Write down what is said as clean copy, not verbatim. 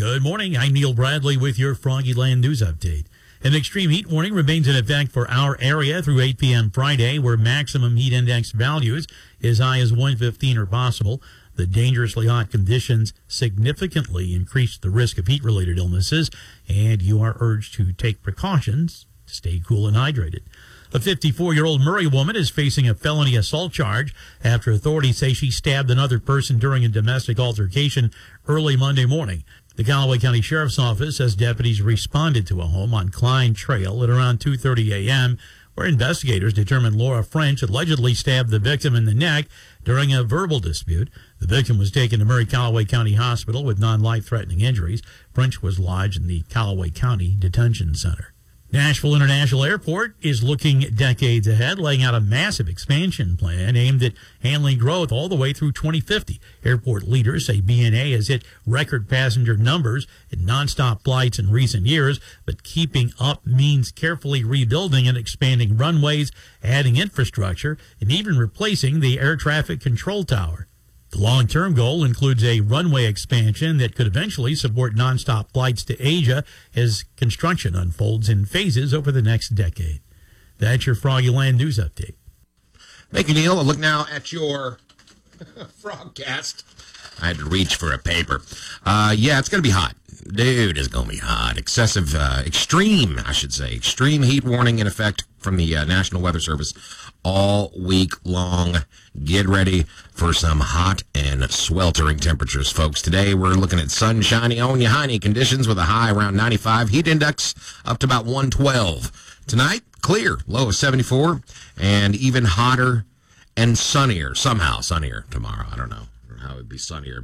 Good morning. I'm Neil Bradley with your Froggy Land News Update. An extreme heat warning remains in effect for our area through 8 p.m. Friday, where maximum heat index values as high as 115 are possible. The dangerously hot conditions significantly increase the risk of heat-related illnesses, and you are urged to take precautions to stay cool and hydrated. A 54-year-old Murray woman is facing a felony assault charge after authorities say she stabbed another person during a domestic altercation early Monday morning. The Callaway County Sheriff's Office says deputies responded to a home on Klein Trail at around 2:30 a.m., where investigators determined Laura French allegedly stabbed the victim in the neck during a verbal dispute. The victim was taken to Murray Callaway County Hospital with non-life-threatening injuries. French was lodged in the Callaway County Detention Center. Nashville International Airport is looking decades ahead, laying out a massive expansion plan aimed at handling growth all the way through 2050. Airport leaders say BNA has hit record passenger numbers in nonstop flights in recent years, but keeping up means carefully rebuilding and expanding runways, adding infrastructure, and even replacing the air traffic control tower. The long-term goal includes a runway expansion that could eventually support nonstop flights to Asia as construction unfolds in phases over the next decade. That's your Froggy Land News Update. Thank you, Neil. I'll look now at your Frogcast. I had to reach for a paper. It's going to be hot. Dude, it's going to be hot. Extreme heat warning in effect from the National Weather Service all week long. Get ready for some hot and sweltering temperatures, folks. Today, we're looking at sunshiny, honey conditions with a high around 95. Heat index up to about 112. Tonight, clear, low of 74, and even hotter and sunnier. Somehow sunnier tomorrow. I don't know how it would be sunnier.